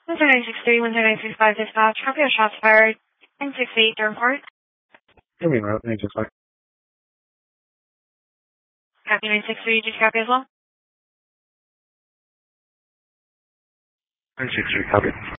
10963, 10935 dispatch. Copy of shots fired. 968 Durham Park. Give me a route, 965. Copy 963, did you copy as well? 963, copy.